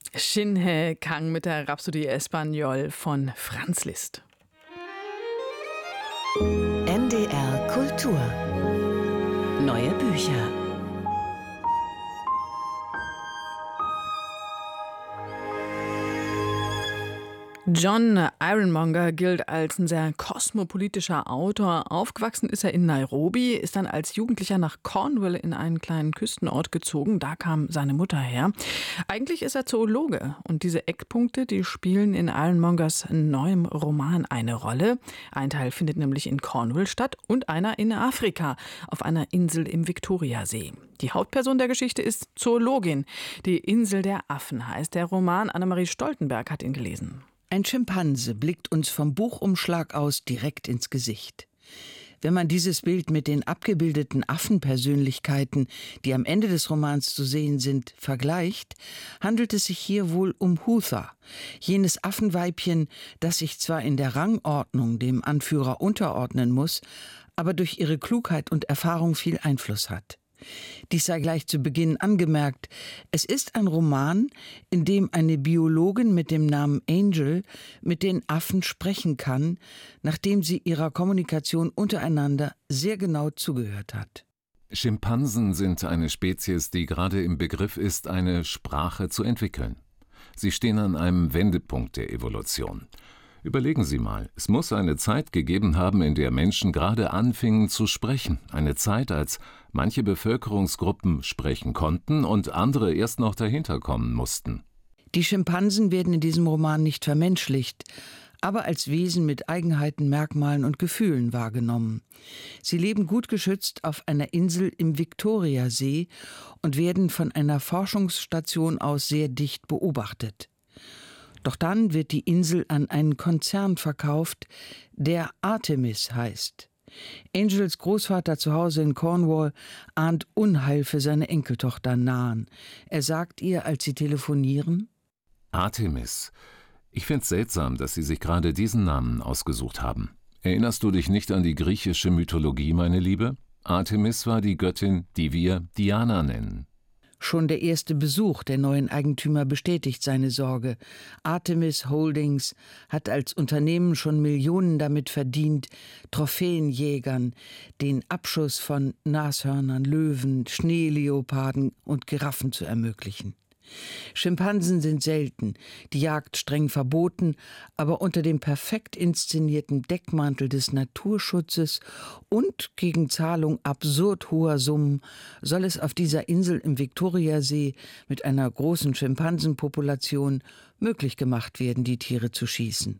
Shin Hye Kang mit der Rhapsodie Espagnol von Franz Liszt. NDR Kultur. Neue Bücher. John Ironmonger gilt als ein sehr kosmopolitischer Autor. Aufgewachsen ist er in Nairobi, ist dann als Jugendlicher nach Cornwall in einen kleinen Küstenort gezogen. Da kam seine Mutter her. Eigentlich ist er Zoologe und diese Eckpunkte, die spielen in Ironmongers neuem Roman eine Rolle. Ein Teil findet nämlich in Cornwall statt und einer in Afrika, auf einer Insel im Viktoriasee. Die Hauptperson der Geschichte ist Zoologin. Die Insel der Affen heißt der Roman. Annemarie Stoltenberg hat ihn gelesen. Ein Schimpanse blickt uns vom Buchumschlag aus direkt ins Gesicht. Wenn man dieses Bild mit den abgebildeten Affenpersönlichkeiten, die am Ende des Romans zu sehen sind, vergleicht, handelt es sich hier wohl um Hutha, jenes Affenweibchen, das sich zwar in der Rangordnung dem Anführer unterordnen muss, aber durch ihre Klugheit und Erfahrung viel Einfluss hat. Dies sei gleich zu Beginn angemerkt. Es ist ein Roman, in dem eine Biologin mit dem Namen Angel mit den Affen sprechen kann, nachdem sie ihrer Kommunikation untereinander sehr genau zugehört hat. Schimpansen sind eine Spezies, die gerade im Begriff ist, eine Sprache zu entwickeln. Sie stehen an einem Wendepunkt der Evolution. Überlegen Sie mal, es muss eine Zeit gegeben haben, in der Menschen gerade anfingen zu sprechen. Eine Zeit, als manche Bevölkerungsgruppen sprechen konnten und andere erst noch dahinter kommen mussten. Die Schimpansen werden in diesem Roman nicht vermenschlicht, aber als Wesen mit Eigenheiten, Merkmalen und Gefühlen wahrgenommen. Sie leben gut geschützt auf einer Insel im Viktoriasee und werden von einer Forschungsstation aus sehr dicht beobachtet. Doch dann wird die Insel an einen Konzern verkauft, der Artemis heißt. Angels Großvater zu Hause in Cornwall ahnt Unheil für seine Enkeltochter nahen. Er sagt ihr, als sie telefonieren: Artemis. Ich find's seltsam, dass Sie sich gerade diesen Namen ausgesucht haben. Erinnerst du dich nicht an die griechische Mythologie, meine Liebe? Artemis war die Göttin, die wir Diana nennen. Schon der erste Besuch der neuen Eigentümer bestätigt seine Sorge. Artemis Holdings hat als Unternehmen schon Millionen damit verdient, Trophäenjägern den Abschuss von Nashörnern, Löwen, Schneeleoparden und Giraffen zu ermöglichen. Schimpansen sind selten, die Jagd streng verboten, aber unter dem perfekt inszenierten Deckmantel des Naturschutzes und gegen Zahlung absurd hoher Summen soll es auf dieser Insel im Viktoriasee mit einer großen Schimpansenpopulation möglich gemacht werden, die Tiere zu schießen.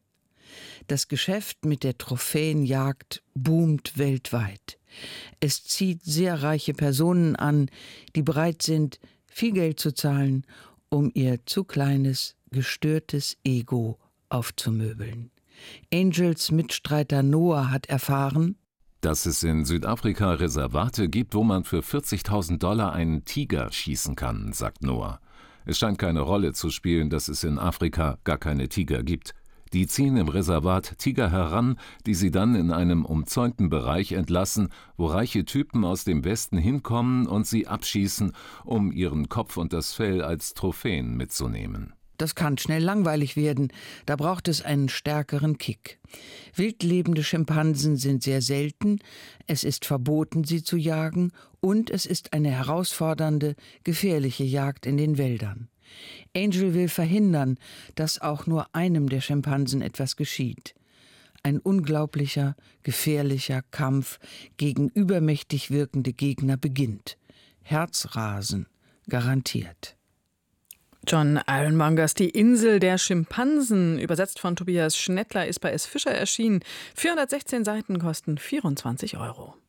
Das Geschäft mit der Trophäenjagd boomt weltweit. Es zieht sehr reiche Personen an, die bereit sind, viel Geld zu zahlen, um ihr zu kleines, gestörtes Ego aufzumöbeln. Angels Mitstreiter Noah hat erfahren, dass es in Südafrika Reservate gibt, wo man für $40.000 einen Tiger schießen kann, sagt Noah. Es scheint keine Rolle zu spielen, dass es in Afrika gar keine Tiger gibt. Die ziehen im Reservat Tiger heran, die sie dann in einem umzäunten Bereich entlassen, wo reiche Typen aus dem Westen hinkommen und sie abschießen, um ihren Kopf und das Fell als Trophäen mitzunehmen. Das kann schnell langweilig werden, da braucht es einen stärkeren Kick. Wildlebende Schimpansen sind sehr selten, es ist verboten, sie zu jagen, und es ist eine herausfordernde, gefährliche Jagd in den Wäldern. Angel will verhindern, dass auch nur einem der Schimpansen etwas geschieht. Ein unglaublicher, gefährlicher Kampf gegen übermächtig wirkende Gegner beginnt. Herzrasen, garantiert. John Ironmongers Die Insel der Schimpansen, übersetzt von Tobias Schnettler, ist bei S. Fischer erschienen. 416 Seiten kosten 24 €.